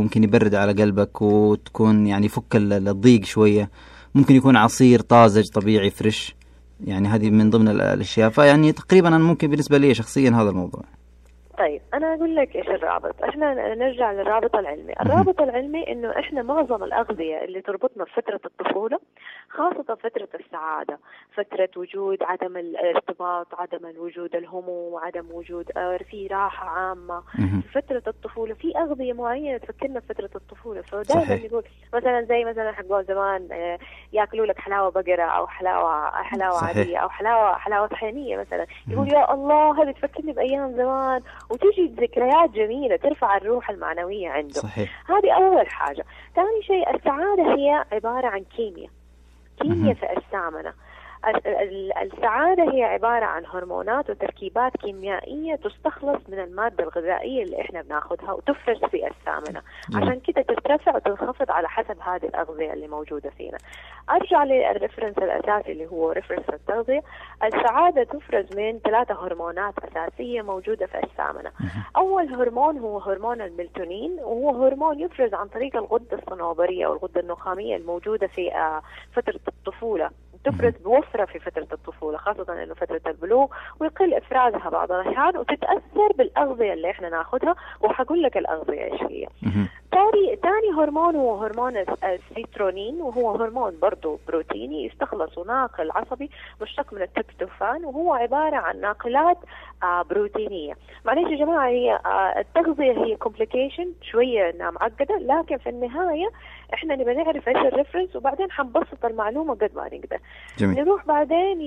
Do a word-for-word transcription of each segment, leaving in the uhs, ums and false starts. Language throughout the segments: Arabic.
ممكن يبرد على قلبك وتكون يعني يفك الضيق شوية. ممكن يكون عصير طازج طبيعي فريش، يعني هذه من ضمن الأشياء. فيعني تقريبا أنا ممكن بالنسبة لي شخصيا هذا الموضوع. طيب أنا أقول لك إيش الرابط. إحنا نرجع للرابط العلمي. الرابط العلمي إنه إحنا معظم الأغذية اللي تربطنا بفترة الطفولة، خاصة فترة السعادة، فترة وجود عدم الارتباط، عدم وجود الهموم، عدم وجود في راحة عامة في فترة الطفولة، في أغذية معينة تفكرنا بفترة الطفولة. فدائما نقول مثلا زي مثلا حقول زمان يأكلوا لك حلاوة بقرة أو حلاوة حلاوة عادية أو حلاوة حلاوة طحينية مثلا، يقول يا الله هذه تفكرني بأيام زمان، وتجي ذكريات جميلة ترفع الروح المعنوية عنده. صحيح. هذه أول حاجة. ثاني شيء، السعادة هي عبارة عن كيمياء كيمياء في أجسامنا. السعادة هي عبارة عن هرمونات وتركيبات كيميائية تستخلص من المادة الغذائية اللي احنا بناخدها وتفرز في أجسامنا، عشان كده ترتفع وتنخفض على حسب هذه الأغذية اللي موجودة فينا. أرجع للريفرنس الأساسي اللي هو ريفرنس التغذية. السعادة تفرز من ثلاثة هرمونات أساسية موجودة في أجسامنا. أول هرمون هو هرمون الميلاتونين، وهو هرمون يفرز عن طريق الغدة الصنوبرية والغدة النخامية الموجودة في فترة الطفولة، تفرز بوفرة في فترة الطفولة، خاصة إنه فترة البلوغ، ويقل إفرازها بعض الأحيان وتتأثر بالأغذية اللي إحنا ناخدها، وحقول لك الأغذية إيش هي. تاني تاني هرمون هو هرمون السيترونين، وهو هرمون برضو بروتيني يستخلص ناقل عصبي مشتق من التريبتوفان، وهو عبارة عن ناقلات آه بروتينية. معلش يا جماعة، هي آه التغذية هي كومبليكيشن شوية انها معقدة، لكن في النهاية احنا نبغى نعرف ايش الريفرنس وبعدين حنبسط المعلومة قد ما نقدر. جميل. نروح بعدين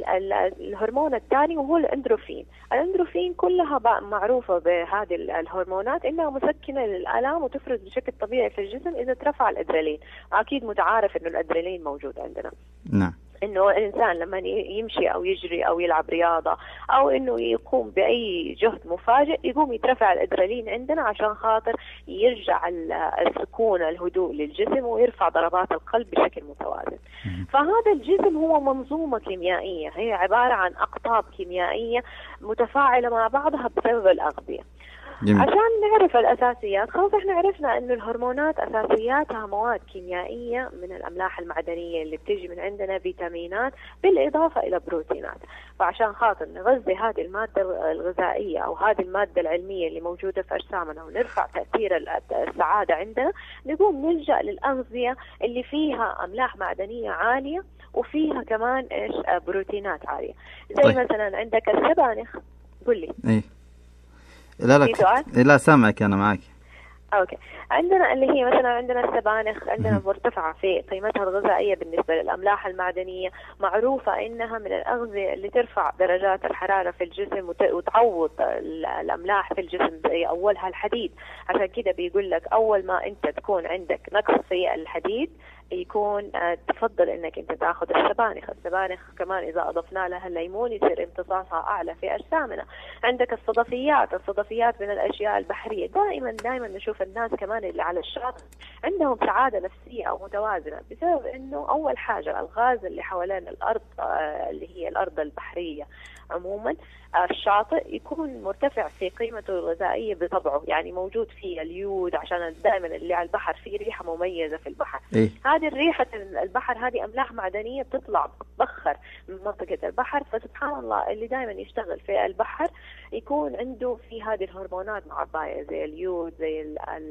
للهرمون الثاني وهو الاندروفين. الاندروفين كلها معروفة بهذه الهرمونات انها مسكنة للآلام وتفرز بشكل طبيعي في الجسم اذا ترفع الادرينالين. اكيد متعارف انه الادرينالين موجود عندنا. نعم. انه الانسان لما يمشي او يجري او يلعب رياضة او انه يقوم باي جهد مفاجئ يقوم يترفع الادرينالين عندنا عشان خاطر يرجع السكون الهدوء للجسم ويرفع ضربات القلب بشكل متوازن. فهذا الجسم هو منظومة كيميائية، هي عبارة عن اقطاب كيميائية متفاعلة مع بعضها بسبب الأغذية. جميل. عشان نعرف الأساسيات، خلاص احنا عرفنا انه الهرمونات أساسياتها مواد كيميائية من الأملاح المعدنية اللي بتيجي من عندنا، فيتامينات بالإضافة إلى بروتينات. فعشان خاطر نغذي هذه المادة الغذائية أو هذه المادة العلمية اللي موجودة في أجسامنا ونرفع تأثير السعادة عندنا، نقوم نلجأ للأغذية اللي فيها أملاح معدنية عالية وفيها كمان إيش بروتينات عالية. زي طيب. مثلا عندك السبانخ. قل لي. ايه لا لا لا سامعك أنا معك. أوكي. عندنا اللي هي مثلا عندنا السبانخ عندنا مرتفعة في قيمتها الغذائية بالنسبة للأملاح المعدنية، معروفة إنها من الأغذية اللي ترفع درجات الحرارة في الجسم وتعوض الأملاح في الجسم، زي أولها الحديد. عشان كده بيقول لك أول ما أنت تكون عندك نقص في الحديد يكون تفضل انك انت تاخذ السبانخ. السبانخ كمان اذا اضفنا لها الليمون يصير امتصاصها اعلى في اجسامنا. عندك الصدفيات. الصدفيات من الاشياء البحريه. دائما دائما نشوف الناس كمان اللي على الشاطئ عندهم سعاده نفسيه او متوازنه بسبب انه اول حاجه الغاز اللي حوالين الارض اللي هي الارض البحريه عموما الشاطئ يكون مرتفع في قيمته الغذائيه بطبعه، يعني موجود فيه اليود، عشان دائما اللي على البحر فيه ريحه مميزه في البحر. إيه؟ هذه الريحه البحر هذه املاح معدنيه بتطلع بتبخر من منطقه البحر. فسبحان الله اللي دائما يشتغل في البحر يكون عنده في هذه الهرمونات معبايه زي اليود زي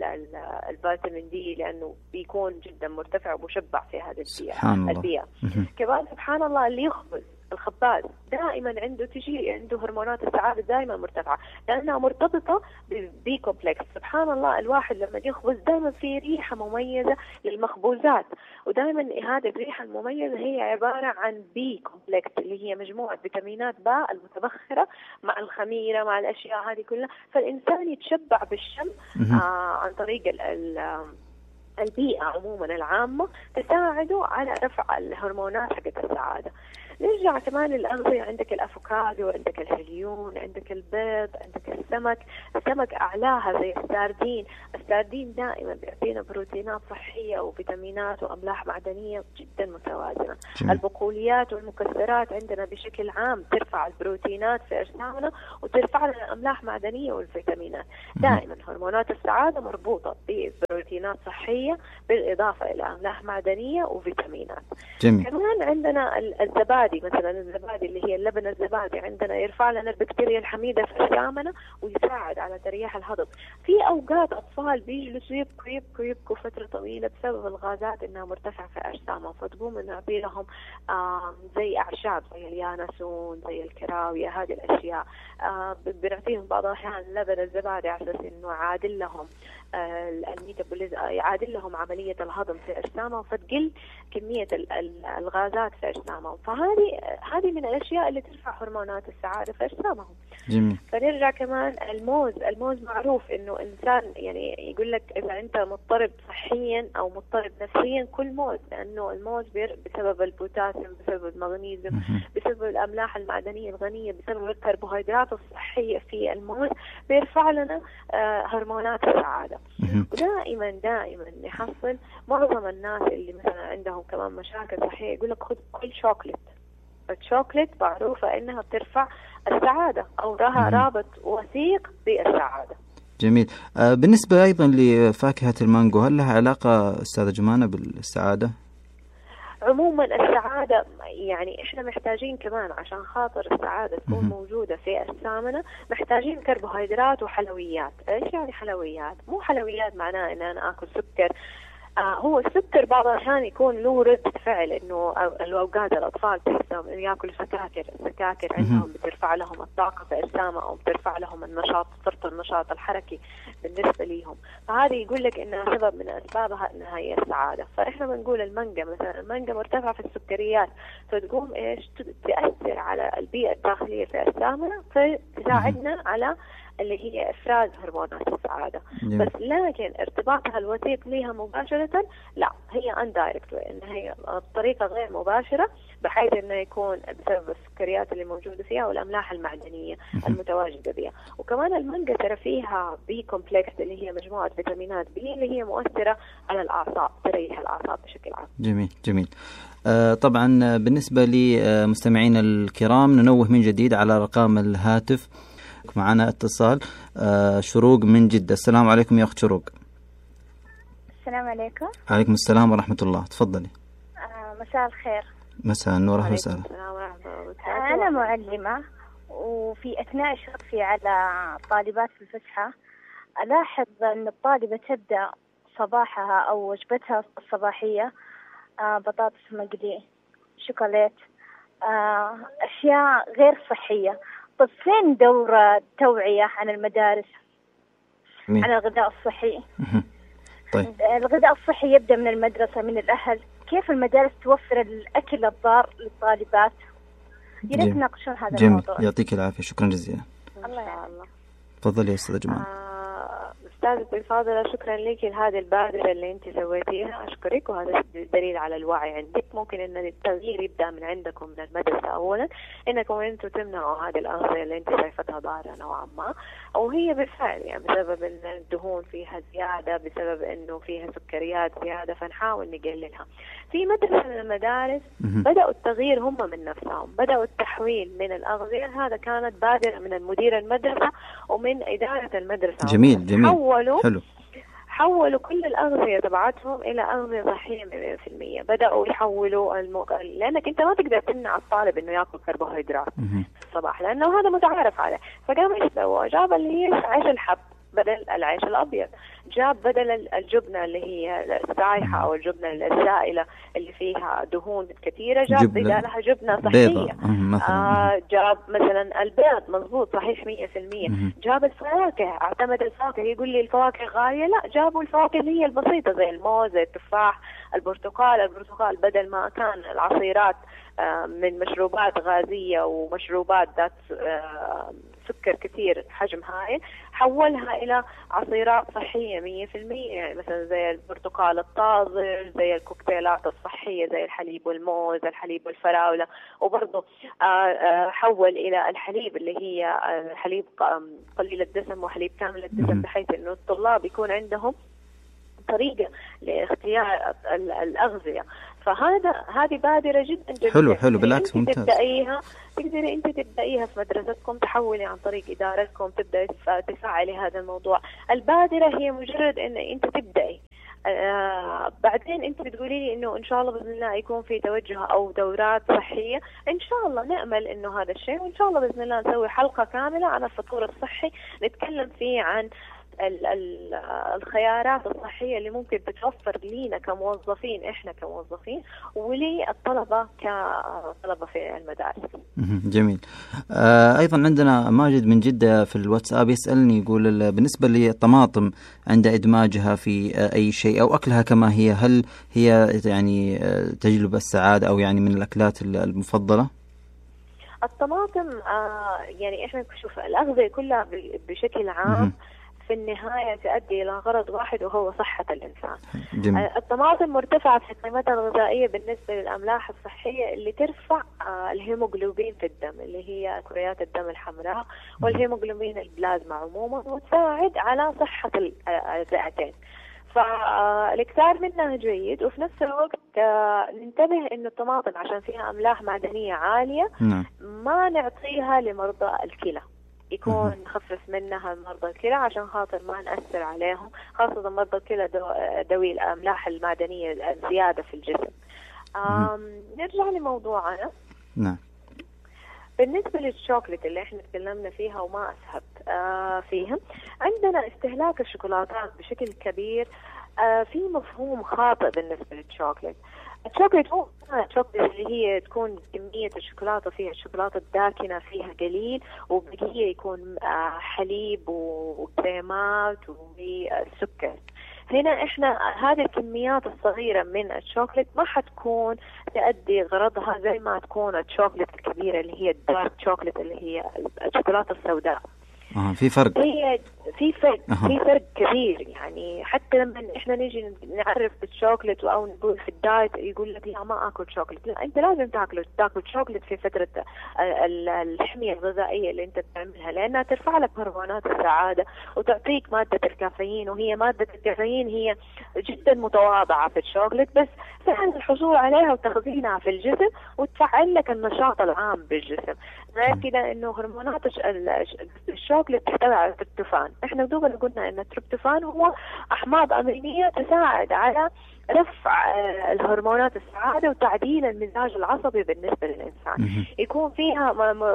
الفيتامين دي، لانه بيكون جدا مرتفع ومشبع في هذه البيئه. البيئه كمان سبحان الله اللي يخبز الخباز دائما عنده تجي عنده هرمونات السعادة دائما مرتفعة لأنها مرتبطة ببي كومبلكس. سبحان الله الواحد لما يخبز دائما في ريحة مميزة للمخبوزات، ودائما هذه الريحة المميزة هي عبارة عن بي كومبلكس اللي هي مجموعة فيتامينات باء المتبخرة مع الخميرة مع الأشياء هذه كلها. فالإنسان يتشبع بالشم آه عن طريق ال ال البيئة عموما العامة تساعده على رفع الهرمونات حقت السعادة. نرجع كمان للأغذية. عندك الأفوكادو، عندك الهليون، عندك البيض، عندك السمك. السمك أعلاها زي الساردين. الساردين دائما بيعطينا بروتينات صحية وفيتامينات وأملاح معدنية جدا متوازنة. جميل. البقوليات والمكسرات عندنا بشكل عام ترفع البروتينات في أجسامنا وترفع لنا الأملاح معدنية والفيتامينات. دائما هرمونات السعادة مربوطة بروتينات صحية بالإضافة إلى أملاح معدنية وفيتامينات. جميل. كمان عندنا الزبادي، مثلا الزبادي اللي هي اللبن الزبادي عندنا يرفع لنا البكتيريا الحميدة في أجسامنا ويساعد على تريح الهضم. في أوقات أطفال بيجلسوا يبكوا يبكوا يبكوا فترة طويلة بسبب الغازات إنها مرتفعة في أجسامهم، فتقوم نعطي لهم زي أعشاب زي اليانسون زي الكراوية، هذه الأشياء بنعطيهم بعض الأحيان لبن الزبادي على أساس إنه يعادل لهم الميتابوليزم، يعادل لهم عملية الهضم في أجسامهم، فتقل كمية الغازات في أجسامهم. فهذه هذه من الأشياء اللي ترفع هرمونات السعادة في أجسامهم. جميل. فنرجع كمان الموز، الموز معروف إنه إنسان يعني يقول لك إذا أنت مضطرب صحيا أو مضطرب نفسيا كل موز، لأنه الموز بسبب البوتاسيوم، بسبب المغنيسيوم، بسبب الأملاح المعدنية الغنية، بسبب الكربوهيدرات الصحية في الموز بيرفع لنا هرمونات السعادة. ودائما دائما نحصل معظم الناس اللي مثلا عندهم كمان مشاكل صحية يقول لك خذ كل شوكليت. الشوكليت معروفة إنها بترفع السعادة أو لها رابط وثيق بالسعادة. جميل. آه بالنسبة أيضا لفاكهة المانجو، هل لها علاقة أستاذة جمانة بالسعادة؟ عموما السعادة يعني إحنا محتاجين كمان عشان خاطر السعادة تكون موجودة في أجسامنا محتاجين كربوهيدرات وحلويات. إيش يعني حلويات؟ مو حلويات معناه إن أنا آكل سكر. آه هو السكر بعض الأحيان يكون له ردة فعل، إنه الأوقات الأطفال تحسهم إنه يأكل سكاكر، السكاكر عندهم بترفع لهم الطاقة في أجسامهم أو بترفع لهم النشاط، صرت النشاط الحركي بالنسبة لهم. فهذه يقول لك إنها سبب من أسبابها إنها هي السعادة. فإحنا بنقول المانجا مثلا، المانجا مرتفعة في السكريات، فتقوم إيش تأثر على البيئة الداخلية في أجسامنا، فتساعدنا على اللي هي إفراز هرمونات السعادة. جميل. بس لكن ارتباطها الوثيق لها مباشرة لا، هي اندايركت، إن هي بطريقة غير مباشرة، بحيث إنه يكون بسبب السكريات اللي موجودة فيها والأملاح المعدنية المتواجدة بها. وكمان المانجا ترى فيها بي كومبلكس اللي هي مجموعة فيتامينات بي اللي هي مؤثرة على الأعصاب، تريح الأعصاب بشكل عام. جميل جميل. آه طبعا بالنسبة لمستمعين الكرام ننوه من جديد على أرقام الهاتف. معنا اتصال. آه شروق من جدة. السلام عليكم يا أخت شروق. السلام عليكم. عليكم السلام ورحمة الله. تفضلي. آه مساء الخير. مساء النور. أهلا وسهلا. آه أنا معلمة، وفي أثناء إشرافي على طالبات في الفسحة ألاحظ أن الطالبة تبدأ صباحها أو وجبتها الصباحية آه بطاطس مقلي، شوكولات، آه أشياء غير صحية. طيب فين دورة توعية عن المدارس مين؟ عن الغذاء الصحي؟ طيب. الغذاء الصحي يبدأ من المدرسة، من الأهل. كيف المدارس توفر الأكل الضار للطالبات؟ يريد تناقشون هذا جميل. الموضوع. يعطيك العافية. شكرا جزيلا. الله يعلم. تفضلي يا أستاذة جمال. آه أستاذتي الفاضلة، شكرا لك لهذه البادرة اللي أنت سويتيها، أشكرك. وهذا دليل على الوعي عندك. ممكن أن التغيير يبدأ من عندكم من المدرسة أولا، إنكم أنتم تمنعوا هذه الأغذية اللي أنت شايفتها ضارة نوعا ما، أو هي بالفعل يعني بسبب أن الدهون فيها زيادة، بسبب أنه فيها سكريات زيادة، فنحاول نقللها. في مدرسة من المدارس بدأوا التغيير هم من نفسهم، بدأوا التحويل من الأغذية. هذا كانت بادرة من المدير المدرسة ومن إدارة المدرسة. جميل جميل. حولوا حلو. حولوا كل الأغذية تبعتهم إلى أغذية صحية مئة في المئة. بدأوا يحولوا المق... لأنك أنت ما تقدر تمنع الطالب إنه يأكل كربوهيدرات في الصباح، لأنه هذا متعارف عليه. فقام إيش سوى؟ جاب اللي هي عيش الحب بدل العيش الأبيض، جاب بدل الجبنة اللي هي السايحة أو الجبنة السائلة اللي فيها دهون كثيرة، جاب بدالها جبنة صحية. آه جاب مثلا البيض، مضبوط صحيح مئة في المئة. جاب الفواكه، اعتمد الفواكه. يقول لي الفواكه غالية، لا، جابوا الفواكه اللي هي البسيطة زي الموز، زي التفاح، البرتقال. البرتقال بدل ما كان العصيرات آه من مشروبات غازية ومشروبات ذات آه سكر كثير حجم هائل، حولها إلى عصيرات صحية مية في المية. يعني مثلا زي البرتقال الطازج، زي الكوكتيلات الصحية، زي الحليب والموز، الحليب والفراولة. وبرضه حول إلى الحليب اللي هي حليب قليل الدسم وحليب كامل الدسم، بحيث إنه الطلاب يكون عندهم طريقة لاختيار الأغذية. فهذا هذه بادرة جدا جدا حلو حلو بالعكس انت ممتاز. تبدأيها، تقدري انت تبدأيها في مدرستكم، تحولي عن طريق إدارتكم، تبدأي تفعلي هذا الموضوع. البادرة هي مجرد ان انت تبدأي. آه بعدين انت بتقولي لي انه ان شاء الله باذن الله يكون في توجه او دورات صحيه، ان شاء الله نامل انه هذا الشيء، وان شاء الله باذن الله نسوي حلقه كامله عن الفطور الصحي نتكلم فيه عن ال ال الخيارات الصحية اللي ممكن تتوفر لينا كموظفين إحنا كموظفين وللطلبة كطلبة في المدارس. جميل. آه أيضا عندنا ماجد من جدة في الواتساب يسألني يقول بالنسبة للطماطم عند إدماجها في أي شيء أو أكلها كما هي، هل هي يعني تجلب السعادة أو يعني من الأكلات المفضلة؟ الطماطم آه يعني إحنا نشوف الأغذية كلها بشكل عام في النهاية تؤدي إلى غرض واحد وهو صحة الإنسان. جميل. الطماطم مرتفعة في قيمتها الغذائية بالنسبة للأملاح الصحية اللي ترفع الهيموغلوبين في الدم اللي هي كريات الدم الحمراء والهيموغلوبين البلازما عموما، وتساعد على صحة الرئتين. فالاكثار منها جيد، وفي نفس الوقت ننتبه إنه الطماطم عشان فيها أملاح معدنية عالية ما نعطيها لمرضى الكلى، يكون نخفف منها مرضى الكلى عشان خاطر ما نأثر عليهم، خاصة مرضى الكلى ذوي الأملاح المعدنية الزيادة في الجسم. نرجع لموضوعنا. نعم. بالنسبة للشوكولات اللي احنا تكلمنا فيها وما أسهب آه فيها، عندنا استهلاك الشوكولاتات بشكل كبير. آه في مفهوم خاطئ بالنسبة للشوكولات. الشوكولات هو الشوكولات اللي هي تكون كمية الشوكولاتة فيها الشوكولاتة الداكنة فيها قليل، وبقية يكون آه حليب وكريمات وسكر. هنا احنا هذه الكميات الصغيرة من الشوكولات ما حتكون تؤدي غرضها زي ما تكون الشوكولات الكبيرة اللي هي الدارك شوكولات اللي هي الشوكولاتة السوداء. اه في فرق. هي في فرق أه. في فرق كبير يعني. حتى لما احنا نيجي نعرف بالشوكولات او نقول في الدايت يقول لك لا ما اكل شوكولات، لا انت لازم تاكل تاكل شوكولات في فتره الحميه الغذائيه اللي انت بتعملها، لانها ترفع لك هرمونات السعاده وتعطيك ماده الكافيين، وهي ماده الكافيين هي جدا متواضعه في الشوكولات، بس سهل الحصول عليها وتخزينها في الجسم وتفعل لك النشاط العام بالجسم. غير كده انه هرمونات الشوكولات تحتوي على التريبتوفان. احنا دوبنا قلنا ان التريبتوفان هو احماض امينيه تساعد على رفع الهرمونات السعاده وتعديل المزاج العصبي بالنسبه للانسان. يكون فيها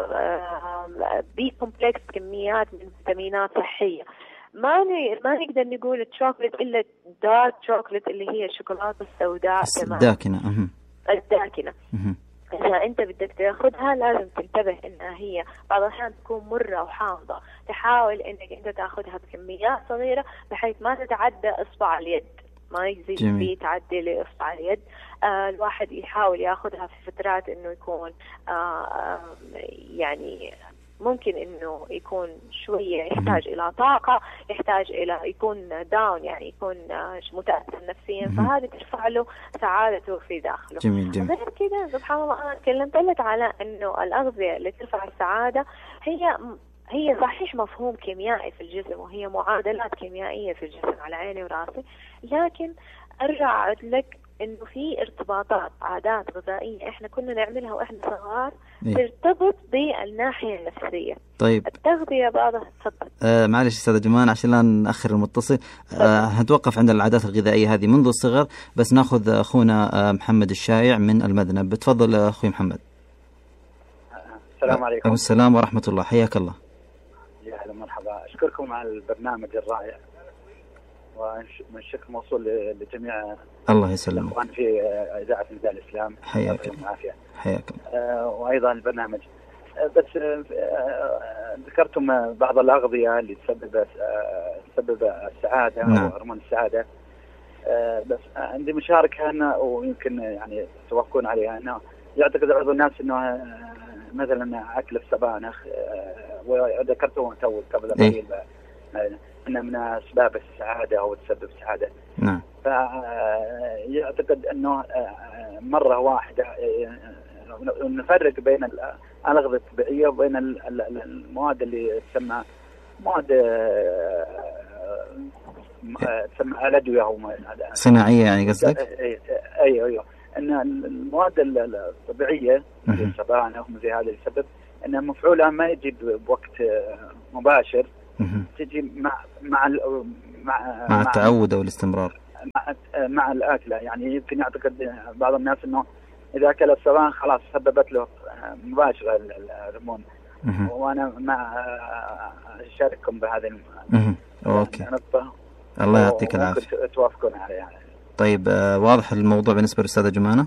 بي كومبلكس كميات من فيتامينات صحيه. ما ما نقدر نقول الشوكولات الا دارك شوكولات اللي هي الشوكولاته السوداء الداكنه. الداكنه إذا أنت بدك تأخذها لازم تنتبه إنها هي بعض الأحيان تكون مرة وحامضة، تحاول إنك أنت تأخذها بكميات صغيرة بحيث ما تتعدى إصبع اليد، ما يزيد فيه تعدي لإصبع اليد. آه الواحد يحاول يأخذها في فترات إنه يكون آه آه يعني ممكن إنه يكون شوية يحتاج إلى طاقة، يحتاج إلى يكون داون يعني يكون متأثر نفسيا، فهذه ترفع له سعادته في داخله. جميل جميل. غير كده سبحان الله أنا تكلمت لك على إنه الأغذية اللي ترفع السعادة هي هي صحيح مفهوم كيميائي في الجسم، وهي معادلات كيميائية في الجسم على عيني وراسي، لكن أرجع أعد لك إنه في ارتباطات عادات غذائية إحنا كنا نعملها وإحنا صغار إيه؟ ترتبط بالناحية النفسية. طيب التغذية بعضها تفضل. آه معلش أستاذ جمان عشان لا نأخر المتصل. آه هنتوقف عند العادات الغذائية هذه منذ الصغر، بس ناخذ أخونا آه محمد الشايع من المذنب. بتفضل أخوي محمد. السلام عليكم. السلام ورحمة الله، حياك الله. يا أهلا مرحبا، أشكركم على البرنامج الرائع، ومن شكر موصول لجميع الله يسلمك الأخوان في إذاعة نداء الإسلام. حياك العافية. حياك. آه وأيضا البرنامج آه بس آه ذكرتم بعض الأغذية اللي تسبب آه تسبب السعادة نعم. أو هرمون السعادة. آه بس عندي مشاركة أنا ويمكن يعني توافقون عليها، أنه يعتقد بعض الناس أنه آه مثلا أكل السبانخ آه وذكرته تو قبل قليل إيه؟ أنه من أسباب السعادة أو تسبب السعادة. نعم. فيعتقد أنه مرة واحدة نفرق بين الأغذية الطبيعية وبين المواد اللي تسمى مواد تسمى الأدوية أو صناعية يعني قصدك؟ أيوه أيوه أن المواد الطبيعية مثل السبانخ ومثل هذا اللي يسبب أن مفعولها ما يجي بوقت مباشر، تجي مع مع مع, مع التعود او الاستمرار. مع, مع الأكلة. يعني يمكن يعتقد بعض الناس أنه إذا أكل السبانخ خلاص سببت له مباشرة الهرمون، وأنا مع أشارككم بهذه النقطة. الله يعطيك العافية. توافقون عليها. طيب واضح الموضوع بالنسبة للأستاذة جمانة؟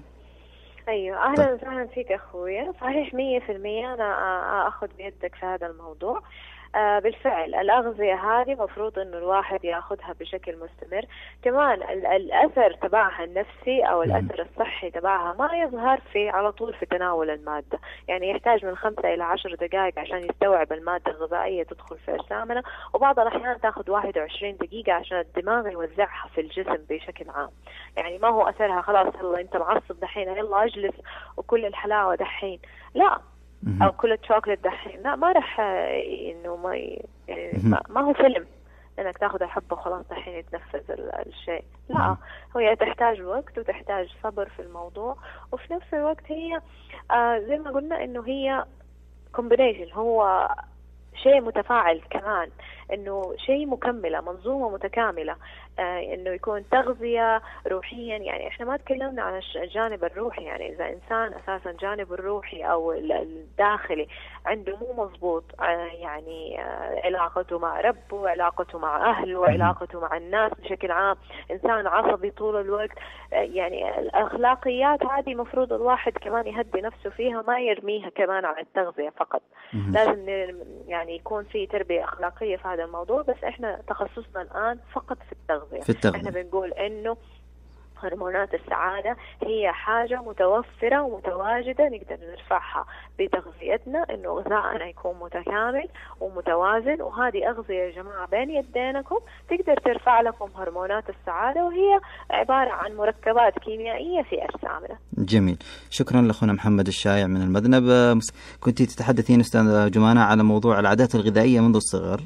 أيوة أهلا وسهلا فيك أخويا. صحيح مية في المية أنا أخذ بيدك في هذا الموضوع. آه بالفعل الأغذية هذه مفروض إنه الواحد يأخذها بشكل مستمر. كمان الأثر تبعها النفسي أو الأثر الصحي تبعها ما يظهر في على طول في تناول المادة، يعني يحتاج من خمسة إلى عشر دقائق عشان يستوعب المادة الغذائية تدخل في أجسامنا، وبعض الأحيان تأخذ واحد وعشرين دقيقة عشان الدماغ يوزعها في الجسم بشكل عام. يعني ما هو أثرها خلاص يلا أنت معصب دحين يلا أجلس وكل الحلاوة دحين، لا، أو كل الشوكولات دحين، لا، ما رح إنه ما يعني ما هو فيلم إنك تأخذ الحبة وخلاص دحين يتنفذ الشيء، لا، هي تحتاج وقت وتحتاج صبر في الموضوع، وفي نفس الوقت هي آه زي ما قلنا إنه هي combination، هو شيء متفاعل كمان، إنه شيء مكملة، منظومة متكاملة، آه إنه يكون تغذية روحيا. يعني إحنا ما تكلمنا عن الجانب الروحي، يعني إذا إنسان أساسا جانب الروحي أو الداخلي عنده مو مضبوط، آه يعني آه علاقته مع ربه، علاقته مع أهله، علاقته مع الناس بشكل عام، إنسان عصبي طول الوقت، آه يعني الأخلاقيات هذه مفروض الواحد كمان يهدي نفسه فيها، ما يرميها كمان على التغذية فقط. لازم يعني يكون في تربية أخلاقية في هذا الموضوع، بس إحنا تخصصنا الآن فقط في التغذية. في التغذية. احنا بنقول انه هرمونات السعادة هي حاجة متوفرة ومتواجدة نقدر نرفعها بتغذيتنا، انه غذائنا يكون متكامل ومتوازن، وهذه أغذية يا جماعة بين يدينكم تقدر ترفع لكم هرمونات السعادة، وهي عبارة عن مركبات كيميائية في أجسامنا. جميل، شكرا لأخونا محمد الشايع من المذنب. كنت تتحدثين أستاذ جمانة على موضوع العادات الغذائية منذ الصغر.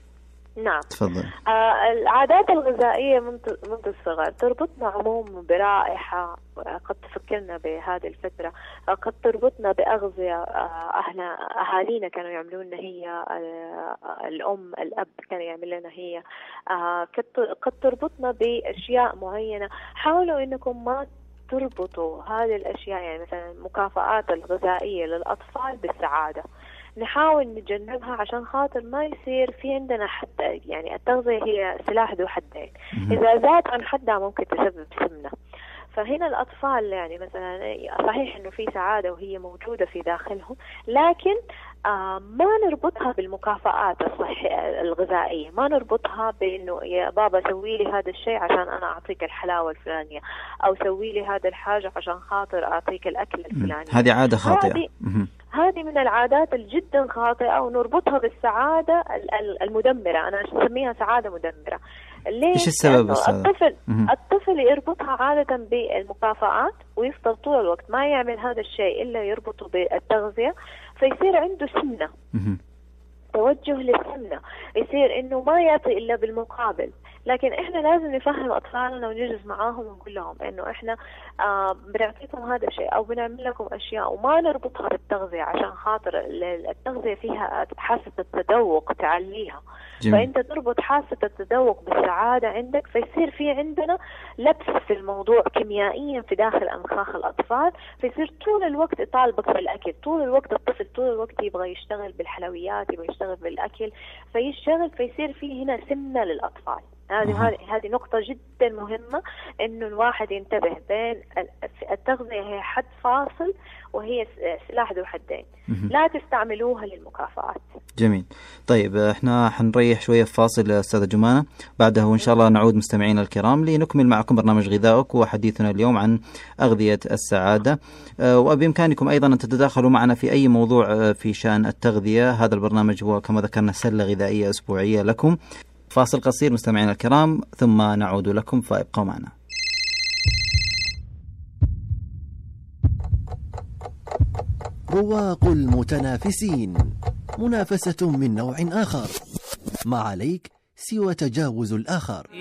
نعم تفضل. آه العادات الغذائية منذ الصغر تربطنا عموما برائحة قد تفكرنا بهذه الفترة، قد تربطنا بأغذية آه أهلنا أهالينا كانوا يعملون هي، آه الأم الأب كان يعمل لنا هي، آه قد تربطنا بأشياء معينة. حاولوا إنكم ما تربطوا هذه الأشياء، يعني مثلا المكافآت الغذائية للأطفال بالسعادة، نحاول نتجنبها عشان خاطر ما يصير في عندنا حتى، يعني التغذية هي سلاح ذو حدين، إذا زاد عن حدها ممكن تسبب سمنة. فهنا الأطفال يعني مثلا صحيح إنه في سعادة وهي موجودة في داخلهم، لكن آه ما نربطها بالمكافآت الصحية الغذائية، ما نربطها بإنه يا بابا سوي لي هذا الشيء عشان أنا أعطيك الحلاوة الفلانية، أو سوي لي هذا الحاجة عشان خاطر أعطيك الأكل الفلاني. هذه عادة خاطئة. هذه من العادات الجدا خاطئة، ونربطها بالسعادة المدمرة. أنا أسميها سعادة مدمرة. ليش؟ إيش السبب؟ الطفل الطفل يربطها عادة بالمكافآت، ويفضل طول الوقت ما يعمل هذا الشيء إلا يربطه بالتغذية، فيصير عنده سمنة، توجه للسمنة، يصير إنه ما يعطي إلا بالمقابل. لكن إحنا لازم نفهم أطفالنا ونجلس معاهم ونقول لهم إنه إحنا آه بنعطيكم هذا الشيء أو بنعمل لكم أشياء، وما نربطها بالتغذية عشان خاطر التغذية فيها حاسة التذوق تعليها. جميل. فأنت تربط حاسة التذوق بالسعادة عندك، فيصير في عندنا لبس في الموضوع كيميائيا في داخل أمخاخ الأطفال، فيصير طول الوقت يطالبك بالأكل، طول الوقت الطفل طول الوقت يبغى يشتغل بالحلويات، يبغى يشتغل بالأكل، فيشتغل فيصير في هنا سمنة للأطفال. هذه هذه هذه نقطة جدا مهمة، إنه الواحد ينتبه بين التغذية هي حد فاصل وهي سلاح ذو حدين، لا تستعملوها للمكافآت. جميل. طيب احنا حنريح شوية في فاصل أستاذة جمانة، بعده وإن شاء الله نعود مستمعينا الكرام لنكمل معكم برنامج غذائك وحديثنا اليوم عن أغذية السعادة. وبإمكانكم أيضا أن تتداخلوا معنا في أي موضوع في شأن التغذية. هذا البرنامج هو كما ذكرنا سلة غذائية أسبوعية لكم. فاصل قصير مستمعينا الكرام ثم نعود لكم، فابقوا معنا. رواق المتنافسين، منافسة من نوع آخر، ما عليك سوى تجاوز الآخر.